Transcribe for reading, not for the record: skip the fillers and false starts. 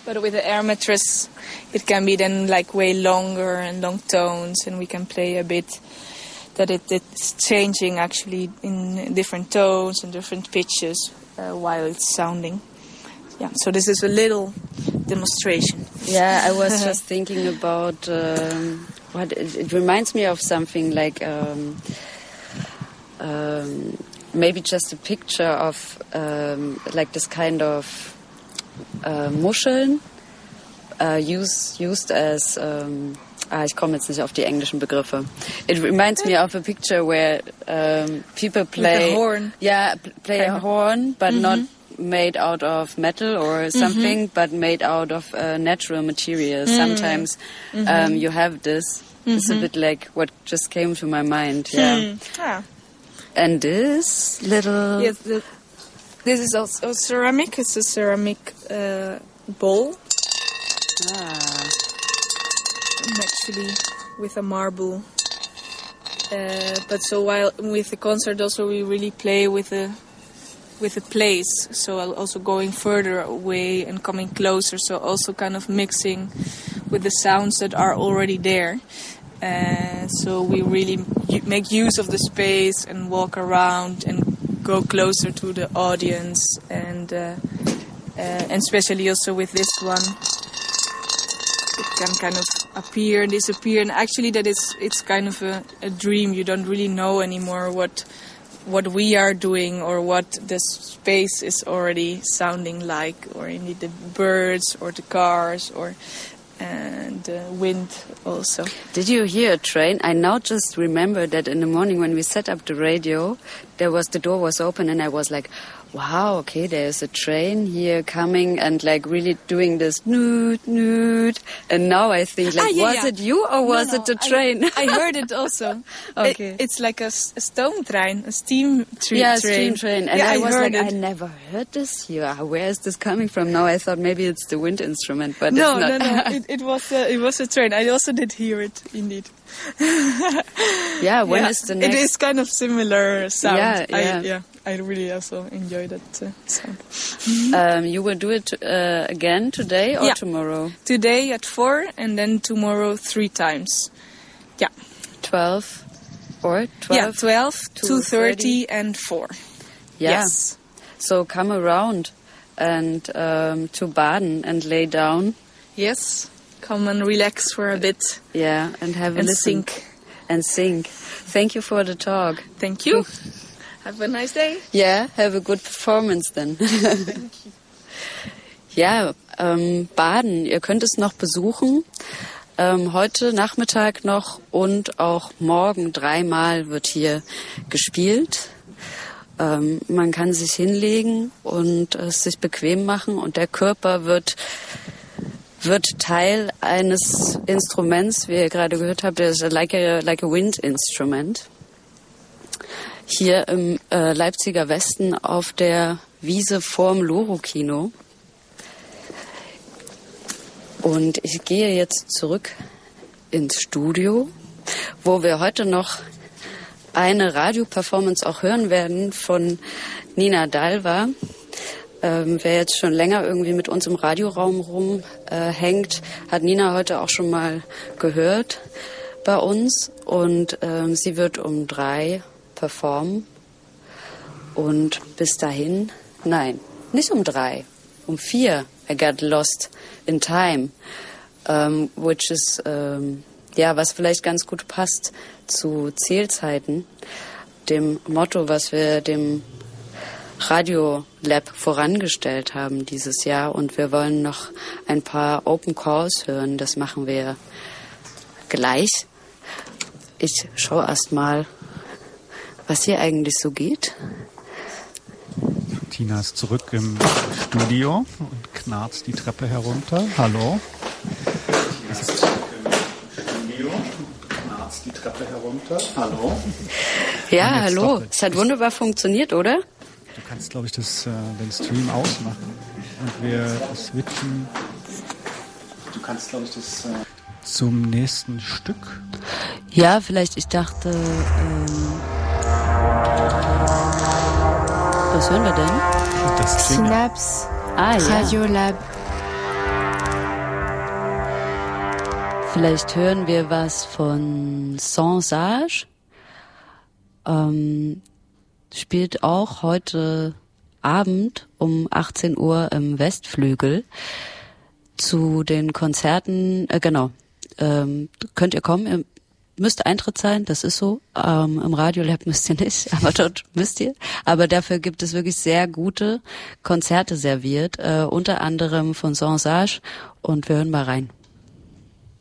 But with the air mattress, it can be then like way longer and long tones, and we can play a bit that it's changing actually in different tones and different pitches while it's sounding. Yeah, so this is a little demonstration. Yeah, I was just thinking about what it reminds me of something like maybe just a picture of like this kind of Muscheln used as ich komme jetzt nicht auf die englischen Begriffe. It reminds me of a picture where people play a horn. Yeah, play a horn, but not made out of metal or something, but made out of natural materials. Sometimes you have this. It's a bit like what just came to my mind. Yeah. Yeah. And this little... Yes, this is also ceramic. It's a ceramic bowl. And actually with a marble. But so while with the concert also we really play with the place. So also going further away and coming closer. So also kind of mixing with the sounds that are already there. So we really make use of the space and walk around and go closer to the audience, and especially also with this one, it can kind of appear and disappear. And actually, it's kind of a dream. You don't really know anymore what we are doing or what the space is already sounding like, or indeed the birds or the cars or. And wind also. Did you hear a train? I now just remember that in the morning when we set up the radio, the door was open and I was like, wow, okay, there's a train here coming and like really doing this noot, noot. And now I think like, was it you or was it the train? I heard it also. Okay. It's like a stoomtrein, a steam train. Yeah, steam train. And I was like, it. I never heard this here. Where is this coming from? Now I thought maybe it's the wind instrument, but no, it's not. No. It was a train. I also did hear it, indeed. Yeah, when is the next? It is kind of similar sound. Yeah. I really also enjoy that sound. You will do it again today or tomorrow? Today at 4 and then tomorrow 3 times. Yeah. 12 or 12? Yeah, 12, 2:30 and 4. Yeah. Yes. So come around and to Baden and lay down. Yes. Come and relax for a bit. Yeah, and have a listen. And think. Thank you for the talk. Thank you. Have a nice day. Yeah, have a good performance then. Thank you. Ja, Baden, ihr könnt es noch besuchen. Heute Nachmittag noch und auch morgen 3-mal wird hier gespielt. Man kann sich hinlegen und es sich bequem machen und der Körper wird Teil eines Instruments, wie ihr gerade gehört habt, das ist like a wind instrument. Hier im Leipziger Westen auf der Wiese vorm Loro-Kino. Und ich gehe jetzt zurück ins Studio, wo wir heute noch eine Radioperformance auch hören werden von Nina Dalva. Wer jetzt schon länger irgendwie mit uns im Radioraum rumhängt, hat Nina heute auch schon mal gehört bei uns. Und sie wird um 3 performen. Und bis dahin, nein, nicht um 3, um 4, I got lost in time, which is, was vielleicht ganz gut passt zu Zählzeiten, dem Motto, was wir dem Radio Lab vorangestellt haben dieses Jahr. Und wir wollen noch ein paar Open Calls hören, das machen wir gleich. Ich schaue erst mal, was hier eigentlich so geht. Tina ist zurück im Studio und knarzt die Treppe herunter. Hallo. Tina ist zurück im Studio und knarzt die Treppe herunter. Hallo. Ja, hallo. Es hat wunderbar funktioniert, oder? Du kannst, glaube ich, den Stream ausmachen. Und wir switchen. Du kannst, glaube ich, zum nächsten Stück. Ja, vielleicht, ich dachte, was hören wir denn? Das Synapse, ja. Radio Lab. Vielleicht hören wir was von Sans Sage. Spielt auch heute Abend um 18 Uhr im Westflügel. Zu den Konzerten, könnt ihr kommen. Ihr müsst Eintritt sein, das ist so. Im Radiolab müsst ihr nicht, aber dort müsst ihr. Aber dafür gibt es wirklich sehr gute Konzerte serviert, unter anderem von Sans Sage. Und wir hören mal rein.